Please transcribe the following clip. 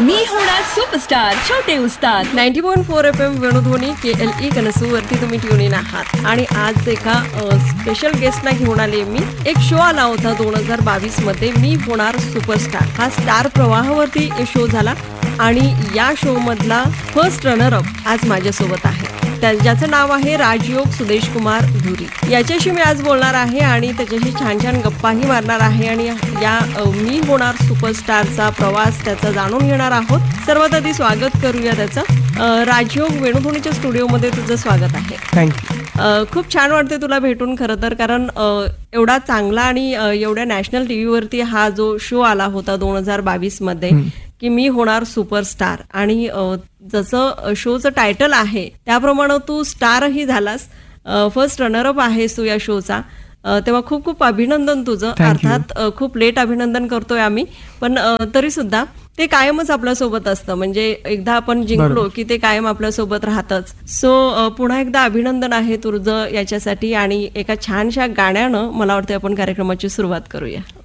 मी होणार सुपरस्टार छोटे उस्ताद 90.4 FM Venudhwani KLE कनसू वरती तुम्ही ट्यून इन आहात आणि आज एका स्पेशल गेस्टला घेऊन आले मी. एक शो आला होता 2022 मध्ये, मी होणार सुपरस्टार. हा स्टार प्रवाहावरती शो झाला आणि या शो मधला फर्स्ट रनर अप आज माझ्यासोबत आहे, ज्याचं नाव आहे राजयोग सुदेश कुमार धुरी. याच्याशी मी आज बोलणार आहे आणि त्याच्याशी छान छान गप्पाही मारणार आहे आणि या मी होणार सुपरस्टारचा प्रवास त्याचा जाणून घेणार आहोत. सर्वात आधी स्वागत करूया त्याचं. राजयोग वेणुध्वनीच्या स्टुडिओमध्ये तुझं स्वागत आहे. थँक्यू. खूप छान वाटते तुला भेटून खरं तर, कारण एवढा चांगला आणि एवढ्या नॅशनल टीव्हीवरती हा जो शो आला होता 2022 मध्ये की मी होणार सुपरस्टार, आणि जसं शोचं टायटल आहे त्याप्रमाणे तू स्टारही झालास, फर्स्ट रनरअप आहेस तू या शोचा. तेव्हा खूप खूप अभिनंदन तुझं. अर्थात खूप लेट अभिनंदन करतोय आम्ही, पण तरी सुद्धा ते कायमच आपल्यासोबत असतं. म्हणजे एकदा आपण जिंकलो की ते कायम आपल्यासोबत राहतच. सो पुन्हा एकदा अभिनंदन आहे तुझं याच्यासाठी, आणि एका छानशा गाण्यानं मला वाटतं आपण कार्यक्रमाची सुरुवात करूया.